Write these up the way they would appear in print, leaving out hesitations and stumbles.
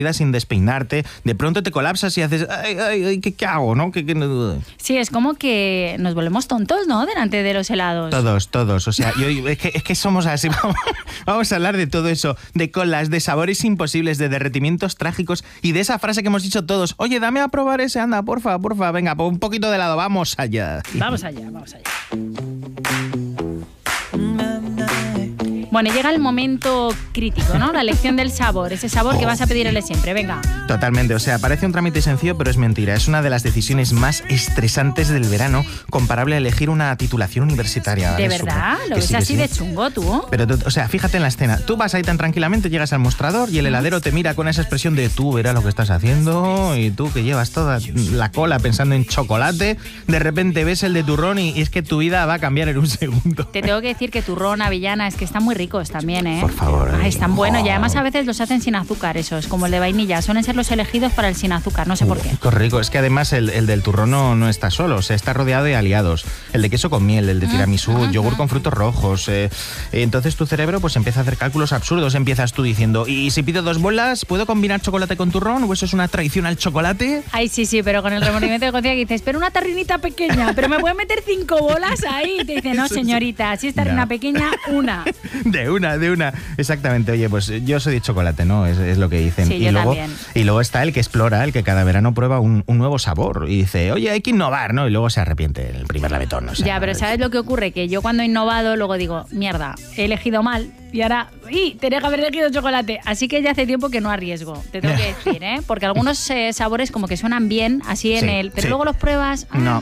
sin despeinarte, de pronto te colapsas y haces, ¿qué hago, no? Sí, es como que nos volvemos tontos, ¿no? Delante de los helados. Todos. O sea, es que somos así. Vamos a hablar de todo eso, de colas, de sabores imposibles, de derretimientos trágicos y de esa frase que hemos dicho todos. Oye, dame a probar ese, anda, porfa, venga, un poquito de helado, vamos allá. Vamos allá. Bueno, llega el momento crítico, ¿no? La elección del sabor, ese sabor que vas a pedir el de siempre, venga. Totalmente, o sea, parece un trámite sencillo, pero es mentira. Es una de las decisiones más estresantes del verano, comparable a elegir una titulación universitaria. ¿De verdad? ¿Lo ves así de chungo tú? Pero, o sea, fíjate en la escena. Tú vas ahí tan tranquilamente, llegas al mostrador y el heladero te mira con esa expresión de tú verás lo que estás haciendo y tú que llevas toda la cola pensando en chocolate, de repente ves el de turrón y es que tu vida va a cambiar en un segundo. Te tengo que decir que turrón, avellana, es que están muy ricos también, ¿eh? Por favor. Ay, están buenos y además a veces los hacen sin azúcar esos, como el de vainilla. Suelen ser los elegidos para el sin azúcar, no sé por qué. Qué rico. Es que además el del turrón no está solo, o sea, está rodeado de aliados. El de queso con miel, el de tiramisú, yogur con frutos rojos. Entonces tu cerebro pues empieza a hacer cálculos absurdos. Empiezas tú diciendo, ¿y si pido 2 bolas, puedo combinar chocolate con turrón? ¿O eso es una traición al chocolate? Ay, sí, pero con el remordimiento de conciencia que dices, pero una tarrinita pequeña, pero me pueden meter 5 bolas ahí. Y te dice, no, señorita, si es tarrina pequeña, una. De una. Exactamente. Oye, pues yo soy de chocolate, ¿no? Es lo que dicen. Sí, yo también. Y luego está el que explora, el que cada verano prueba un nuevo sabor y dice, oye, hay que innovar, ¿no? Y luego se arrepiente en el primer lametón. O sea, ya, pero ¿sabes lo que ocurre? Que yo cuando he innovado, luego digo, mierda, he elegido mal y ahora, tenía que haber elegido chocolate. Así que ya hace tiempo que no arriesgo, te tengo que decir, ¿eh? Porque algunos sabores como que suenan bien, así en el... Pero luego los pruebas... No,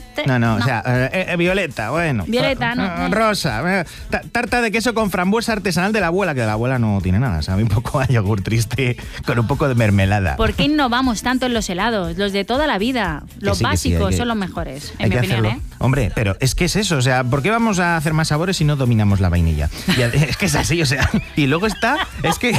o sea, violeta, bueno. Violeta, no. Rosa, tarta de queso con frambuesa artesanal de la abuela, que de la abuela no tiene nada, sabe un poco a yogur triste con un poco de mermelada. ¿Por qué innovamos tanto en los helados? Los de toda la vida, los básicos son los mejores, en mi opinión, ¿eh? Hombre, pero es que es eso, o sea, ¿por qué vamos a hacer más sabores si no dominamos la vainilla? Es que es así, o sea, y luego está, es que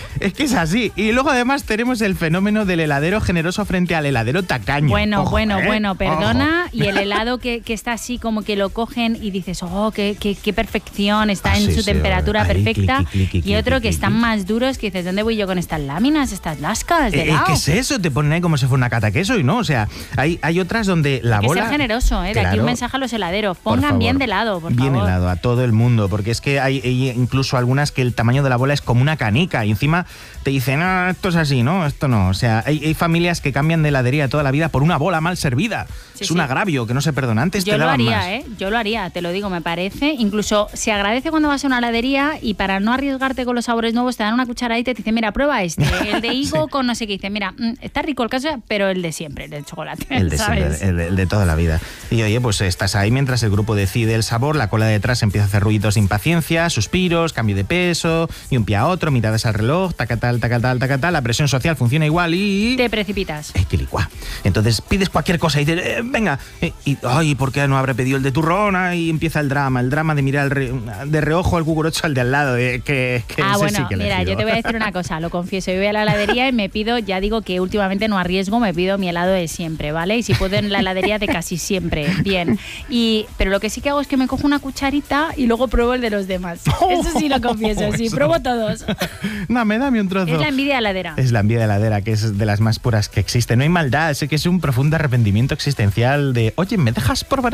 es así. Y luego además tenemos el fenómeno del heladero generoso frente al heladero tacaño. Bueno, perdona. Ojo. Y el helado que está así como que lo cogen y dices, qué perfección, está en su temperatura perfecta. Y otro que están más duros que dices, ¿dónde voy yo con estas láminas, estas lascas de helado? ¿Qué es eso? Te ponen ahí como si fuera una cata queso y no, o sea, hay otras donde la hay que bola... ser generoso, ¿eh? De aquí un mensaje a los heladeros, pongan bien de helado, por favor. Bien helado a todo el mundo, porque es que hay incluso algunas que el tamaño de la bola es como una canica y encima te dicen, no, esto es así, no, esto no. O sea, hay familias que cambian de heladería toda la vida por una bola mal servida. Es un agravio que no se perdona. Antes te daban más. Yo lo haría, te lo digo, me parece. Incluso se agradece cuando vas a una heladería y para no arriesgarte con los sabores nuevos te dan una cucharadita y te dicen, mira, prueba este, el de higo con no sé qué. Dice, mira, está rico el caso, pero el de siempre, el de chocolate. El de ¿sabes? siempre, el de toda la vida. Y oye, pues estás ahí mientras el grupo decide el sabor, la cola de detrás empieza a hacer ruidos de impaciencia, suspiros, cambio de peso, y un pie a otro, miradas al reloj, tacatal, la presión social funciona igual y... Te precipitas. Entonces pides cualquier cosa y dices, venga, ay, ¿por qué no habré pedido el de turrón? Y empieza el drama de mirar de reojo al cucurocho al de al lado. Que bueno, sí que mira, yo te voy a decir una cosa, lo confieso, yo voy a la heladería y me pido, ya digo que últimamente no arriesgo, me pido mi helado de siempre, ¿vale? Y si puedo en la heladería de casi siempre, bien. Pero lo que sí que hago es que me cojo una cucharita y luego pruebo el de los demás. Eso sí lo confieso, sí, pruebo todos. Dame un trozo. Es la envidia heladera. Es la envidia heladera, que es de las más puras que existe. No hay maldad, sé que es un profundo arrepentimiento existencial de, oye, ¿me dejas probar